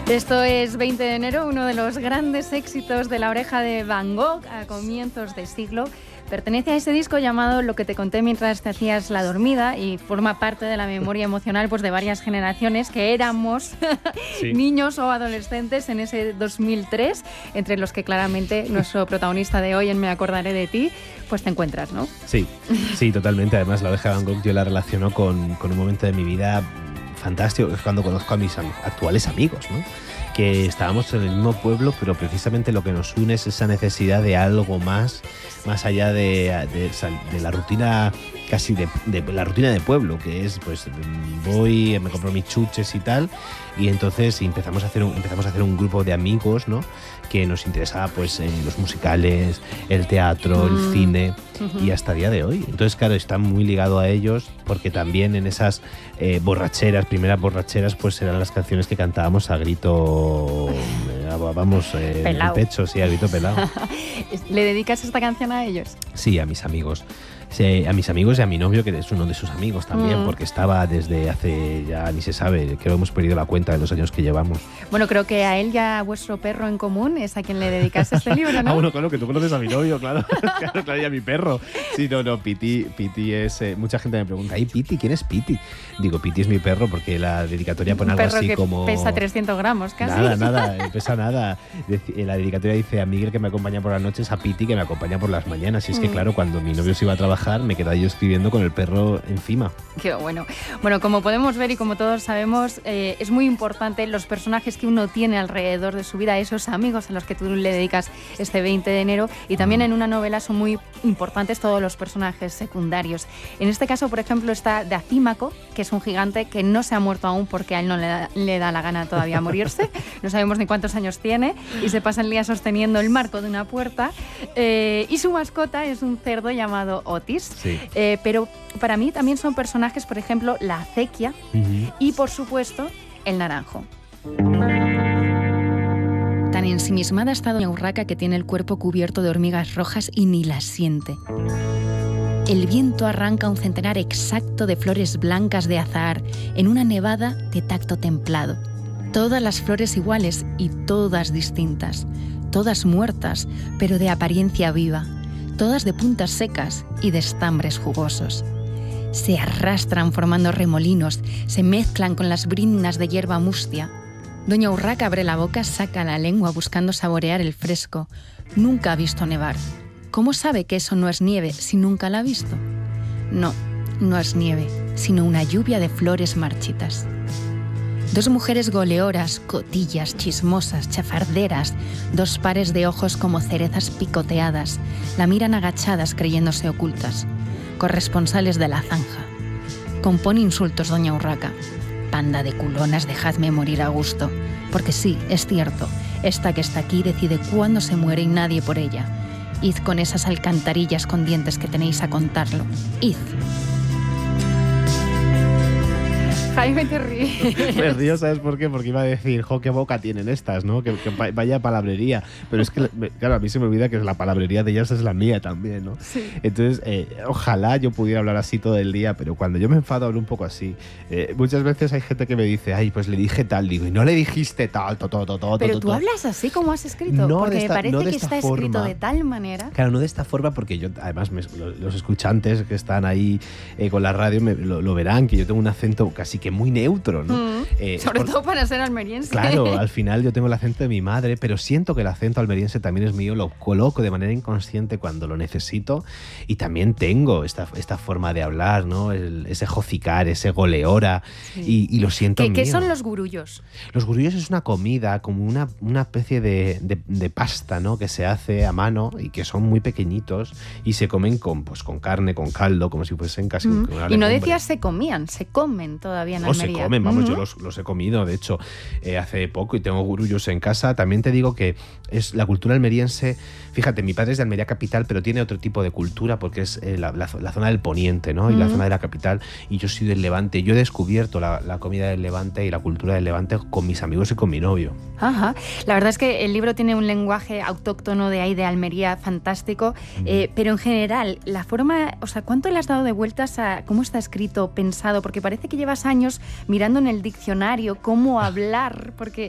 Esto es 20 de enero, uno de los grandes éxitos de La Oreja de Van Gogh a comienzos de siglo. Pertenece a ese disco llamado Lo que te conté mientras te hacías la dormida y forma parte de la memoria emocional pues, de varias generaciones que éramos niños o adolescentes en ese 2003, entre los que claramente nuestro protagonista de hoy, en Me acordaré de ti, pues te encuentras, ¿no? Sí, totalmente. Además, La Oreja de Van Gogh yo la relaciono con un momento de mi vida fantástico, que es cuando conozco a mis actuales amigos, ¿no? Que estábamos en el mismo pueblo, pero precisamente lo que nos une es esa necesidad de algo más allá de la rutina, casi de la rutina de pueblo, que es, pues, voy, me compro mis chuches y tal, y entonces empezamos a hacer un grupo de amigos, ¿no? Que nos interesaba, pues, los musicales, el teatro, el cine, y hasta el día de hoy. Entonces, claro, está muy ligado a ellos, porque también en esas primeras borracheras, pues eran las canciones que cantábamos a grito, en el pecho, sí, a grito pelado. ¿Le dedicas esta canción a ellos? Sí, a mis amigos. Sí, a mis amigos y a mi novio, que es uno de sus amigos también, porque estaba desde hace, ya ni se sabe, creo que hemos perdido la cuenta de los años que llevamos. Bueno, creo que a él y a vuestro perro en común es a quien le dedicas este libro, ¿no? Bueno, claro, que tú conoces a mi novio, claro. claro, y a mi perro. Sí, no, Piti es... mucha gente me pregunta, ¿y Piti? ¿Quién es Piti? Digo, Piti es mi perro, porque la dedicatoria pone algo así como... Un perro que pesa 300 gramos casi. Nada, pesa nada. La dedicatoria dice a Miguel, que me acompaña por las noches, a Piti, que me acompaña por las mañanas. Y es que, claro, cuando mi novio se iba a trabajar, me quedaba yo escribiendo con el perro encima. Qué bueno. Bueno, como podemos ver y como todos sabemos, es muy importante los personajes que uno tiene alrededor de su vida, esos amigos a los que tú le dedicas este 20 de enero, y también en una novela son muy importantes todos los personajes secundarios. En este caso, por ejemplo, está Dacímaco, que es un gigante que no se ha muerto aún porque a él no le da la gana todavía morirse, no sabemos ni cuántos años tiene, y se pasa el día sosteniendo el marco de una puerta, y su mascota es un cerdo llamado Otis. Sí. Pero para mí también son personajes, por ejemplo, la acequia y, por supuesto, el naranjo. Tan ensimismada está doña Urraca que tiene el cuerpo cubierto de hormigas rojas y ni las siente. El viento arranca un centenar exacto de flores blancas de azahar en una nevada de tacto templado. Todas las flores iguales y todas distintas, todas muertas, pero de apariencia viva. Todas de puntas secas y de estambres jugosos. Se arrastran formando remolinos, se mezclan con las briznas de hierba mustia. Doña Urraca abre la boca, saca la lengua buscando saborear el fresco. Nunca ha visto nevar. ¿Cómo sabe que eso no es nieve si nunca la ha visto? No es nieve, sino una lluvia de flores marchitas. Dos mujeres goleoras, cotillas, chismosas, chafarderas, dos pares de ojos como cerezas picoteadas, la miran agachadas creyéndose ocultas, corresponsales de la zanja. Compone insultos doña Urraca. Panda de culonas, dejadme morir a gusto. Porque sí, es cierto, esta que está aquí decide cuándo se muere y nadie por ella. Id con esas alcantarillas con dientes que tenéis a contarlo. Id. Jaime, te ríes. Me río, ¿sabes por qué? Porque iba a decir, jo, qué boca tienen estas, ¿no? Que vaya palabrería. Pero es que, claro, a mí se me olvida que la palabrería de ellas es la mía también, ¿no? Sí. Entonces, ojalá yo pudiera hablar así todo el día, pero cuando yo me enfado hablo un poco así. Muchas veces hay gente que me dice, ay, pues le dije tal, digo, y no le dijiste tal, Pero tú hablas así como has escrito, no porque me parece que está escrito forma. de tal manera. Claro, no de esta forma, porque yo, además, los escuchantes que están ahí con la radio lo verán, que yo tengo un acento casi que muy neutro, ¿no? Sobre todo para ser almeriense. Claro, al final yo tengo el acento de mi madre, pero siento que el acento almeriense también es mío, lo coloco de manera inconsciente cuando lo necesito, y también tengo esta forma de hablar, ¿no? Ese jocicar, ese goleora, y lo siento mío. ¿Qué son los gurullos? Los gurullos es una comida, como una especie de pasta, ¿no? Que se hace a mano y que son muy pequeñitos y se comen con carne, con caldo, como si fuesen casi una legumbre. Y no decías se comían, se comen todavía en Almería. Se comen, vamos, yo los he comido, de hecho, hace poco, y tengo gurullos en casa. También te digo que es la cultura almeriense. Fíjate, mi padre es de Almería capital, pero tiene otro tipo de cultura porque es la zona del poniente, ¿no? Y la zona de la capital, y yo soy del Levante. Yo he descubierto la comida del Levante y la cultura del Levante con mis amigos y con mi novio. Ajá. La verdad es que el libro tiene un lenguaje autóctono de ahí de Almería fantástico, pero en general, la forma, o sea, ¿cuánto le has dado de vueltas a cómo está escrito, pensado? Porque parece que llevas años mirando en el diccionario cómo hablar, porque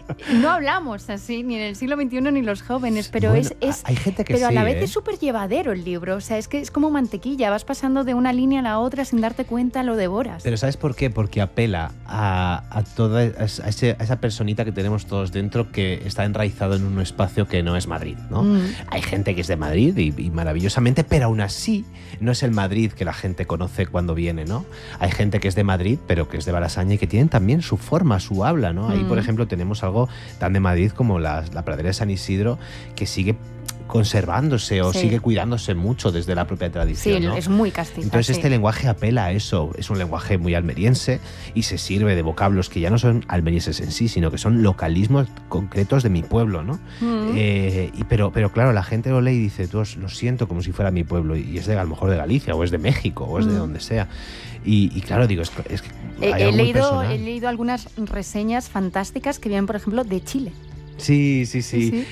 No hablamos así, ni en el siglo XXI ni los jóvenes, pero bueno, es hay gente que pero sí, a la vez ¿eh? es súper llevadero el libro. O sea, es que es como mantequilla, vas pasando de una línea a la otra sin darte cuenta, lo devoras. Pero ¿sabes por qué? Porque apela a toda esa personita que tenemos todos dentro que está enraizado en un espacio que no es Madrid, ¿no? Hay gente que es de Madrid y maravillosamente, pero aún así no es el Madrid que la gente conoce cuando viene, ¿no? Hay gente que es de Madrid, pero que es de Malasaña y que tienen también su forma, su habla, ¿no? Ahí, por ejemplo, tenemos algo tan de Madrid como la pradera de San Isidro, que sigue conservándose o sigue cuidándose mucho desde la propia tradición. Sí, ¿no? Es muy castiza. Entonces este lenguaje apela a eso, es un lenguaje muy almeriense y se sirve de vocablos que ya no son almerienses en sí, sino que son localismos concretos de mi pueblo, ¿no? Pero claro, la gente lo lee y dice, tú, lo siento como si fuera mi pueblo, y es de, a lo mejor de Galicia o es de México o es de donde sea. Y claro, digo, es que he leído algunas reseñas fantásticas que vienen, por ejemplo, de Chile. Sí.